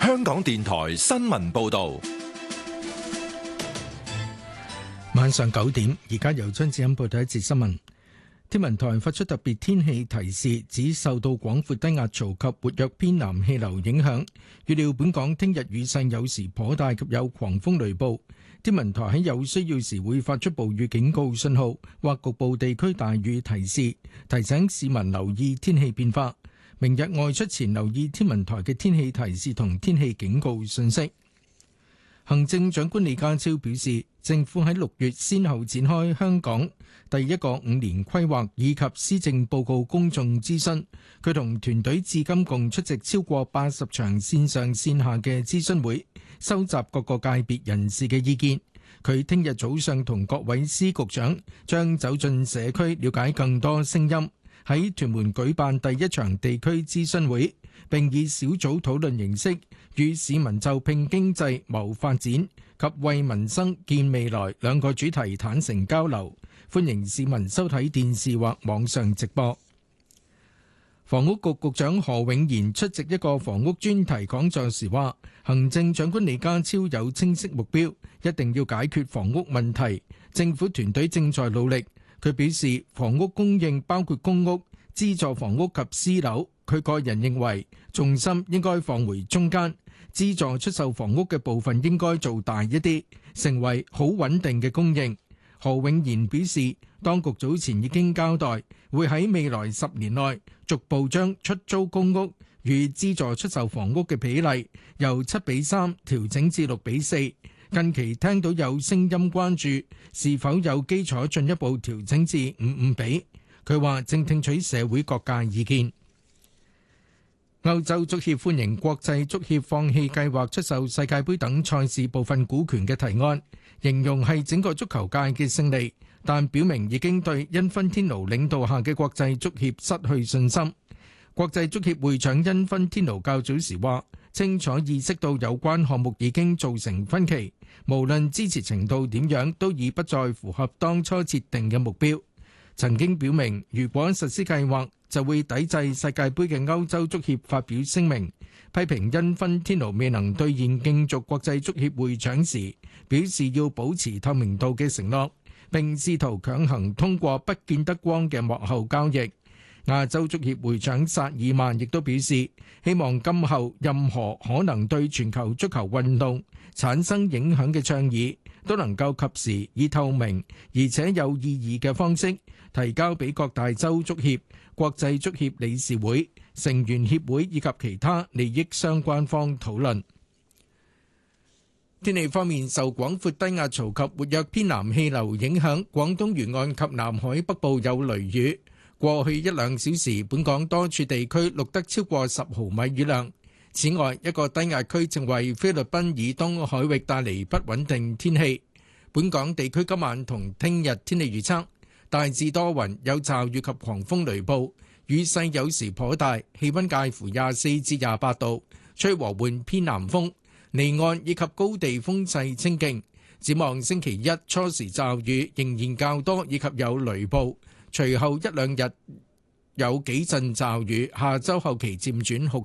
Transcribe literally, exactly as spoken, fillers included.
香港電台新聞報道。 晚上九點，而家由張子欣報道一節新聞。天文台發出特別天氣提示，指受到廣闊低壓槽及活躍偏南氣流影響，預料本港聽日雨勢有時頗大及有狂風雷暴。天文台喺有需要時會發出暴雨警告信號或局部地區大雨提示，提醒市民留意天氣變化。明日外出前留意天文台嘅天氣提示同天氣警告信息。行政長官李家超表示，政府喺六月先後展開香港第一個五年規劃以及施政報告公眾諮詢。佢同團隊至今共出席超過八十場線上線下嘅諮詢會，收集各個界別人士嘅意見。佢聽日早上同各位司局長將走進社區，了解更多聲音。喺屯門舉辦第一場地區諮詢會，並以小組討論形式與市民就拼經濟、謀發展及為民生建未來兩個主題坦誠交流。歡迎市民收睇電視或網上直播。房屋局局長何永賢出席一個房屋專題講座時話，行政長官李家超有清晰目標，一定要解決房屋問題，政府團隊正在努力。佢表示，房屋供應包括公屋、資助房屋及私樓。佢個人認為，重心應該放回中間，資助出售房屋嘅部分應該做大一啲，成為好穩定嘅供應。何永賢表示，當局早前已經交代，會喺未來十年內逐步將出租公屋與資助出售房屋嘅比例由七比三調整至六比四。近期聽到有聲音關注是否有基礎進一步調整至五五比。佢話正聽取社會各界意見。歐洲足協歡迎國際足協放棄計劃出售世界盃等賽事部分股權嘅提案，形容係整個足球界嘅勝利，但表明已經對因芬天奴領導下嘅國際足協失去信心。國際足協會長因芬天奴較早時話，清楚意識到有關項目已經造成分歧，無論支持程度點樣，都已不再符合當初設定嘅目標。曾經表明，如果實施計劃，就會抵制世界盃嘅歐洲足協發表聲明，批評因芬天奴未能兌現競逐國際足協會長時表示要保持透明度嘅承諾，並試圖強行通過不見得光嘅幕後交易。亞洲足協會長薩爾曼亦都表示，希望今後任何可能對全球足球運動產生影響嘅倡議，都能夠及時以透明而且有意義嘅方式提交俾各大洲足協、國際足協理事會、成員協會以及其他利益相關方討論。天氣方面，受廣闊低壓槽及活躍偏南氣流影響，廣東沿岸及南海北部有雷雨。過去一兩小時，本港多處地區錄得超過十毫米雨量。此外，一個低壓區正為菲律賓以東海域帶嚟不穩定天氣。本港地區今晚同聽日天氣預測，大致多雲，有驟雨及狂風雷暴，雨勢有時頗大，氣溫介乎廿四至廿八度，吹和緩偏南風，離岸以及高地風勢清勁。展望星期一初時驟雨仍然較多，以及有雷暴。隨後一兩日有幾陣驟雨，下周後期漸轉酷